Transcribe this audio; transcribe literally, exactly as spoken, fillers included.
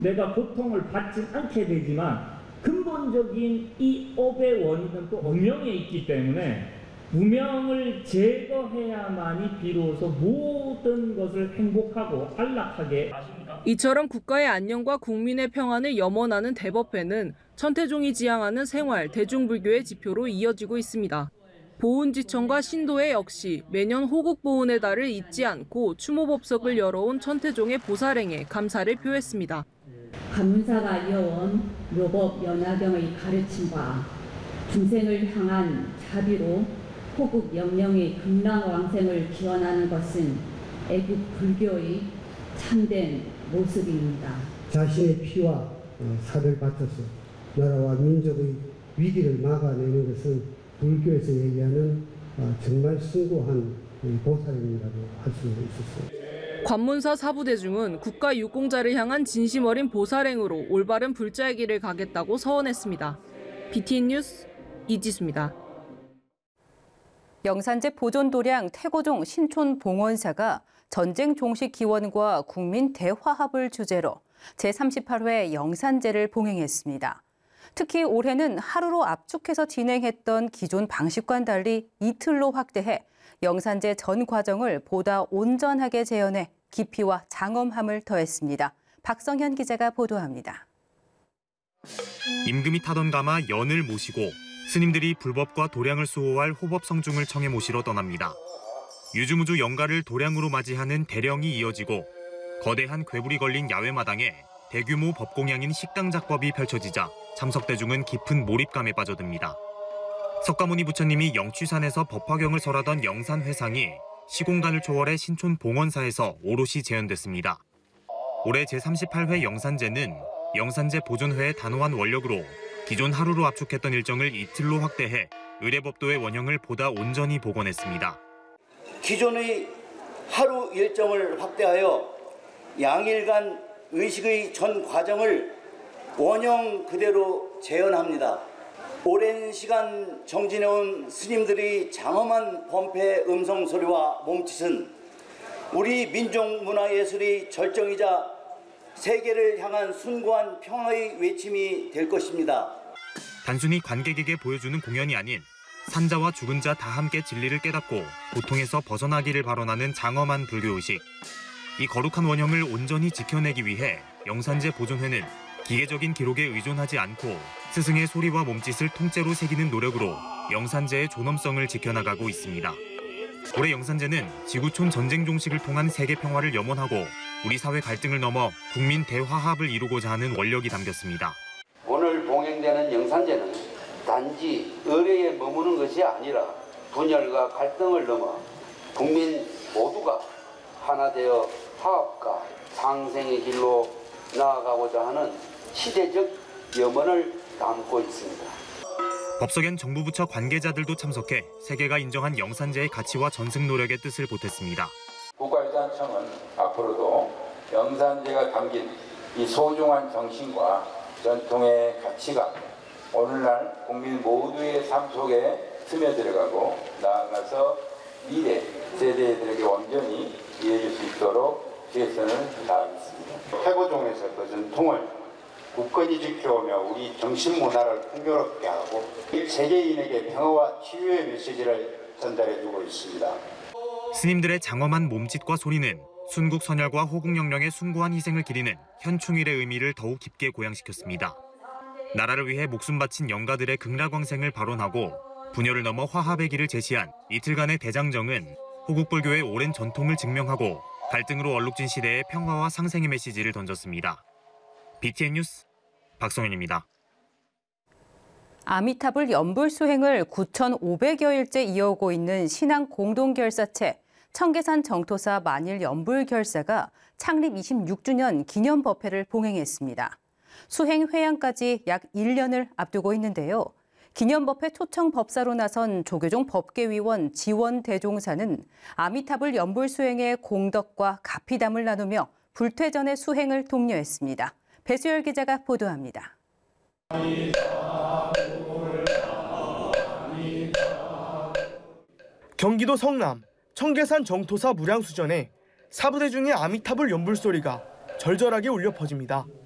내가 고통을 받지 않게 되지만 근본적인 이 업의 원인은 또 무명에 있기 때문에 무명을 제거해야만이 비로소 모든 것을 행복하고 안락하게. 이처럼 국가의 안녕과 국민의 평안을 염원하는 대법회는 천태종이 지향하는 생활, 대중불교의 지표로 이어지고 있습니다. 보훈지청과 신도회 역시 매년 호국보훈의 달을 잊지 않고 추모법석을 열어온 천태종의 보살행에 감사를 표했습니다. 관문사가 이어온 묘법 연화경의 가르침과 중생을 향한 자비로 호국 영령의 극락왕생을 기원하는 것은 애국 불교의 참된 모습입니다. 자신의 피와 살을 바쳐서 나라와 민족의 위기를 막아내는 것은 불교에서 얘기하는 정말 숭고한 보살임이라고 할 수 있었습니다. 관문사 사부대중은 국가 유공자를 향한 진심 어린 보살행으로 올바른 불자의 길을 가겠다고 서원했습니다. 비티엔 뉴스 이지수입니다. 영산제 보존도량 태고종 신촌봉원사가 전쟁 종식 기원과 국민 대화합을 주제로 제삼십팔 회 영산제를 봉행했습니다. 특히 올해는 하루로 압축해서 진행했던 기존 방식과는 달리 이틀로 확대해 영산제 전 과정을 보다 온전하게 재현해 깊이와 장엄함을 더했습니다. 박성현 기자가 보도합니다. 임금이 타던 가마 연을 모시고 스님들이 불법과 도량을 수호할 호법성중을 청해 모시러 떠납니다. 유주무주 영가를 도량으로 맞이하는 대령이 이어지고 거대한 괴물이 걸린 야외마당에 대규모 법공양인 식당 작법이 펼쳐지자 참석대중은 깊은 몰입감에 빠져듭니다. 석가모니 부처님이 영취산에서 법화경을 설하던 영산회상이 시공간을 초월해 신촌 봉원사에서 오롯이 재현됐습니다. 올해 제삼십팔 회 영산제는 영산제 보존회의 단호한 원력으로 기존 하루로 압축했던 일정을 이틀로 확대해 의례법도의 원형을 보다 온전히 복원했습니다. 기존의 하루 일정을 확대하여 양일간 의식의 전 과정을 원형 그대로 재현합니다. 오랜 시간 정진해온 스님들의 장엄한 범패 음성 소리와 몸짓은 우리 민족 문화예술의 절정이자 세계를 향한 숭고한 평화의 외침이 될 것입니다. 단순히 관객에게 보여주는 공연이 아닌 산자와 죽은 자 다 함께 진리를 깨닫고 고통에서 벗어나기를 발언하는 장엄한 불교의식. 이 거룩한 원형을 온전히 지켜내기 위해 영산제 보존회는 기계적인 기록에 의존하지 않고 스승의 소리와 몸짓을 통째로 새기는 노력으로 영산제의 존엄성을 지켜나가고 있습니다. 올해 영산제는 지구촌 전쟁 종식을 통한 세계 평화를 염원하고 우리 사회 갈등을 넘어 국민 대화합을 이루고자 하는 원력이 담겼습니다. 오늘 봉행되는 영산제는 단지 의례에 머무는 것이 아니라 분열과 갈등을 넘어 국민 모두가 하나 되어 화합과 상생의 길로 나아가고자 하는 시대적 염원을 담고 있습니다. 법석엔 정부 부처 관계자들도 참석해 세계가 인정한 영산제의 가치와 전승 노력의 뜻을 보탰습니다. 국가유산청은 앞으로도 영산제가 담긴 이 소중한 정신과 전통의 가치가 오늘날 국민 모두의 삶 속에 스며들어가고 나아가서 미래 세대들에게 온전히 이어질 수 있도록 최선을 다하겠습니다. 태고종에서 그 전통을 굳건히 지켜오며 우리 정신문화를 풍요롭게 하고 세계인에게 평화와 치유의 메시지를 전달해주고 있습니다. 스님들의 장엄한 몸짓과 소리는 순국 선열과 호국 영령의 숭고한 희생을 기리는 현충일의 의미를 더욱 깊게 고양시켰습니다. 나라를 위해 목숨 바친 영가들의 극락왕생을 발언하고 분열을 넘어 화합의 길을 제시한 이틀간의 대장정은 호국불교의 오랜 전통을 증명하고 갈등으로 얼룩진 시대의 평화와 상생의 메시지를 던졌습니다. 비티엔 뉴스 박성윤입니다. 아미타불 연불 수행을 구천오백여일째 이어오고 있는 신앙 공동결사체 청계산 정토사 만일 연불결사가 창립 이십육 주년 기념법회를 봉행했습니다. 수행 회양까지 약 일 년을 앞두고 있는데요. 기념법회 초청 법사로 나선 조계종 법계위원 지원 대종사는 아미타불 연불 수행의 공덕과 가피담을 나누며 불퇴전의 수행을 독려했습니다. 배수열 기자가 보도합니다. 경기도 성남 청계산 정토사 무량수전에 사부대중의 아미타불 연불 소리가 절절하게 울려 퍼집니다.